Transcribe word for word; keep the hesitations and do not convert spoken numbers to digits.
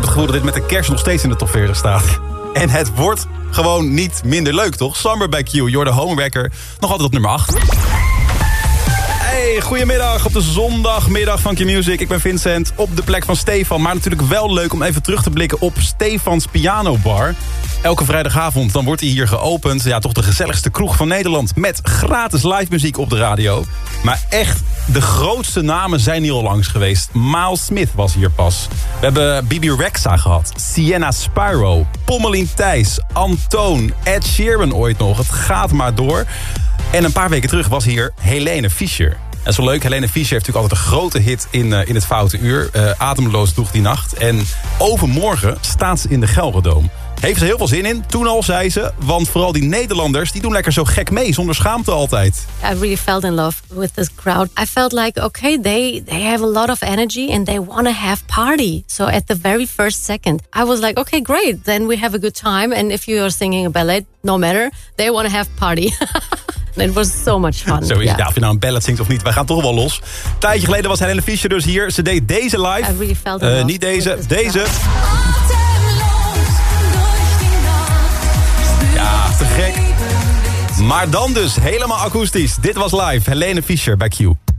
heb het gevoel dat dit met de kerst nog steeds in de top veertig staat. En het wordt gewoon niet minder leuk, toch? Summer by Q, You're the Homewrecker. Nog altijd op nummer acht. Hey, goedemiddag op de zondagmiddag van Q-Music. Ik ben Vincent op de plek van Stefan. Maar natuurlijk wel leuk om even terug te blikken op Stefans Piano Bar. Elke vrijdagavond dan wordt hij hier geopend. Ja, toch de gezelligste kroeg van Nederland. Met gratis live muziek op de radio. Maar echt, de grootste namen zijn hier al langs geweest. Miles Smith was hier pas. We hebben Bibi Rexha gehad. Sienna Spyro. Pommelien Thijs. Antoon. Ed Sheeran ooit nog. Het gaat maar door. En een paar weken terug was hier Helene Fischer. En zo leuk, Helene Fischer heeft natuurlijk altijd een grote hit in, uh, in het Foute Uur. Uh, Ademloos droeg die nacht. En overmorgen staat ze in de Gelredome. Heeft ze heel veel zin in, toen al zei ze. Want vooral die Nederlanders, die doen lekker zo gek mee, zonder schaamte altijd. I really felt in love with this crowd. I felt like, okay, they, they have a lot of energy and they want to have party. So at the very first second, I was like, okay, great. Then we have a good time. And if you are singing a ballad, no matter, they want to have party. It was so much fun. Zo is het. Ja, of je nou een ballad zingt of niet, wij gaan toch wel los. Een tijdje geleden was Helene Fischer dus hier. Ze deed deze live. I really felt in uh, love niet deze, with deze. Ja, te gek. Maar dan dus helemaal akoestisch. Dit was live, Helene Fischer bij Q.